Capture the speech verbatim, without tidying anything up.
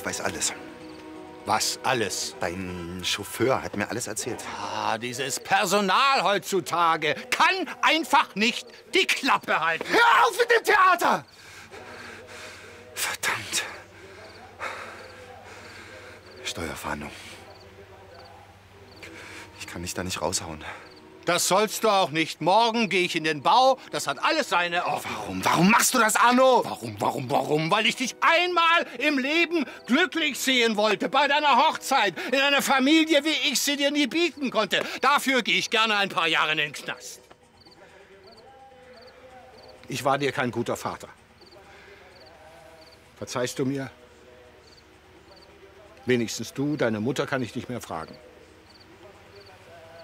Ich weiß alles. Was alles? Dein Chauffeur hat mir alles erzählt. Ah, dieses Personal heutzutage kann einfach nicht die Klappe halten. Hör auf mit dem Theater! Verdammt. Steuerfahndung. Ich kann dich da nicht raushauen. Das sollst du auch nicht. Morgen gehe ich in den Bau. Das hat alles seine Ordnung. Warum? Warum machst du das, Arno? Warum, warum, warum? Weil ich dich einmal im Leben glücklich sehen wollte. Bei deiner Hochzeit. In einer Familie, wie ich sie dir nie bieten konnte. Dafür gehe ich gerne ein paar Jahre in den Knast. Ich war dir kein guter Vater. Verzeihst du mir? Wenigstens du, deine Mutter kann ich nicht mehr fragen.